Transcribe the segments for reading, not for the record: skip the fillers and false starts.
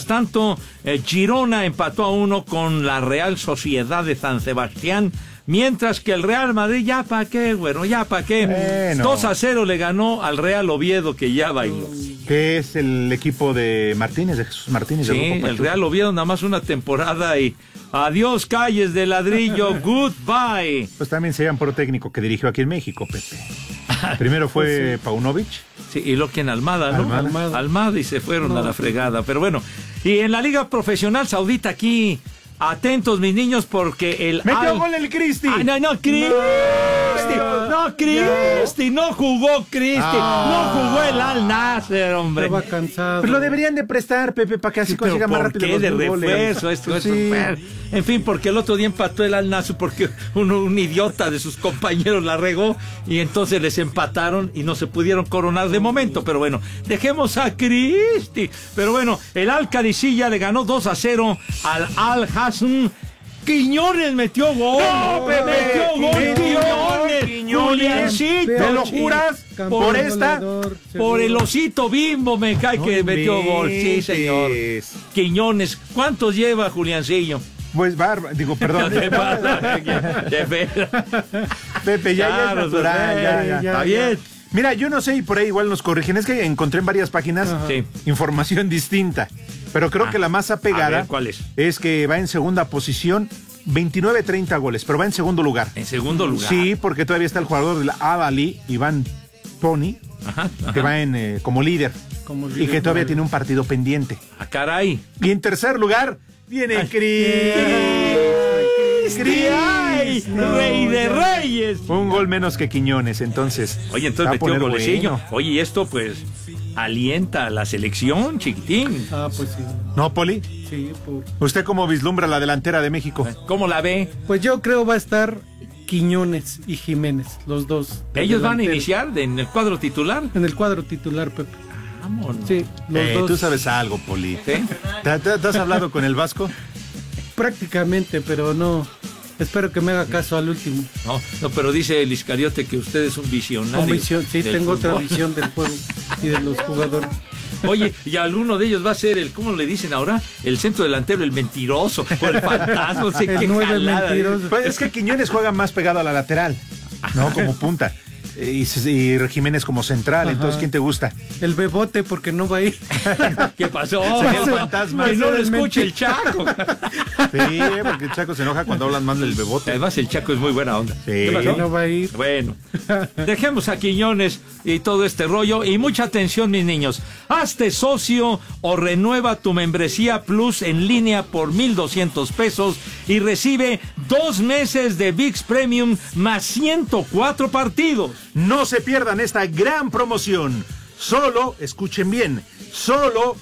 Mientras tanto, Girona empató a 1 con la Real Sociedad de San Sebastián. Mientras que el Real Madrid, ya pa' qué, bueno, ya pa' qué. Bueno. 2-0 le ganó al Real Oviedo, que ya bailó. Que es el equipo de Martínez, de Jesús Martínez. Sí, el Real Oviedo nada más una temporada y adiós calles de ladrillo, goodbye. Pues también se llaman por técnico que dirigió aquí en México, Pepe. Primero fue Paunovic. Sí, y lo que en Almada, ¿no? Almada y se fueron a la fregada. Pero bueno, y en la Liga Profesional Saudita aquí... Atentos, mis niños, porque el... ¡Metió gol el Cristi! ¡Ay, no, Cristi! ¡No, Cristi! ¡No jugó Cristi! ¡No jugó el Al Nasser, hombre! Estaba cansado. Pero lo deberían de prestar, Pepe, para que así consiga más rápido los de goles. Refuerzo, esto es super. En fin, porque el otro día empató el Al Nasser porque un idiota de sus compañeros la regó y entonces les empataron y no se pudieron coronar de momento. Pero bueno, dejemos a Cristi. Pero bueno, el Al Qadisiyah le ganó 2-0 al Al Hassan. Quiñones metió gol. ¡No, Pepe! Metió gol, Quiñones. ¿Me lo juras? ¿Por esta? Por el osito Bimbo me cae que metió gol. Sí, señor. Quiñones. ¿Cuántos lleva Juliancillo? Pues perdón. Pepe, ya es natural. Ya. Está bien. Mira, yo no sé, y por ahí igual nos corrigen, es que encontré en varias páginas información distinta, pero creo que la más apegada ¿cuál es? Es que va en segunda posición, 29-30 goles, pero va en segundo lugar. ¿En segundo lugar? Sí, porque todavía está el jugador del Al-Ahly, Iván Toni, que va en como líder, y que todavía tiene un partido pendiente. ¡Ah, caray! Y en tercer lugar viene Rey de Reyes. Un gol menos que Quiñones, entonces. Oye, entonces metió golecillo. Bueno. Oye, y esto pues alienta a la selección, chiquitín. Pues sí. ¿No, Poli? Sí. ¿Usted cómo vislumbra la delantera de México? ¿Cómo la ve? Pues yo creo va a estar Quiñones y Jiménez, los dos. ¿Ellos van a iniciar en el cuadro titular? En el cuadro titular, Pepe. Vámonos. Sí, los dos. Tú sabes algo, Poli. ¿Sí? ¿Te has hablado con el Vasco? Prácticamente, pero no. Espero que me haga caso al último. No, pero dice el Iscariote que usted es un visionario. Sí, tengo otra visión del juego y de los jugadores. Oye, y alguno de ellos va a ser el, ¿cómo le dicen ahora? El centro delantero, el mentiroso, o el fantasma, no sé qué 9 mentiroso. Pues es que Quiñones juega más pegado a la lateral, no como punta. Y Jiménez como central. Entonces, ¿quién te gusta? El Bebote, porque no va a ir. ¿Qué pasó? Sería el fantasma. Que no lo escuche el Chaco. Sí, porque el Chaco se enoja cuando hablan mal del Bebote. Además, el Chaco es muy buena onda. Sí. No va a ir. Bueno, dejemos a Quiñones y todo este rollo. Y mucha atención, mis niños. Hazte socio o renueva tu membresía Plus en línea por 1,200 pesos y recibe 2 meses de ViX Premium más 104 partidos. No se pierdan esta gran promoción. Solo, escuchen bien, solo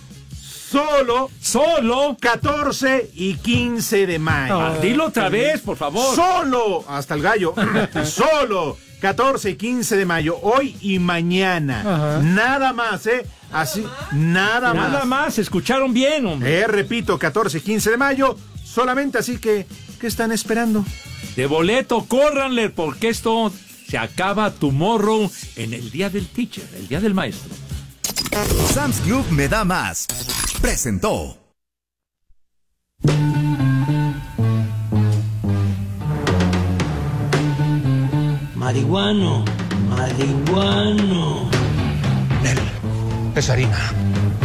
14 y 15 de mayo. Dilo otra vez, por favor. Solo, hasta el gallo, solo 14 y 15 de mayo, hoy y mañana. Nada más, así, nada más. Nada más, escucharon bien, hombre. Repito, 14 y 15 de mayo, solamente así que, ¿qué están esperando? De boleto, córranle, porque esto se acaba tomorrow en el día del teacher, el día del maestro. Sam's Club me da más. Presentó. Marihuano. Nel, es harina.